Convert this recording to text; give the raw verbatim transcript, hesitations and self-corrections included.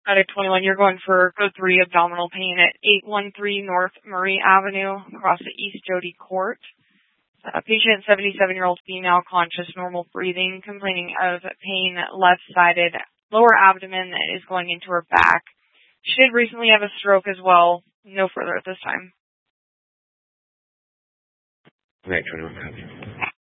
Out of twenty-one, you're going for code three, abdominal pain at eight one three North Murray Avenue, across the East Jody Court. A patient, seventy-seven-year-old female, conscious, normal breathing, complaining of pain left-sided, lower abdomen that is going into her back. She did recently have a stroke as well. No further at this time. Right, twenty-one, copy.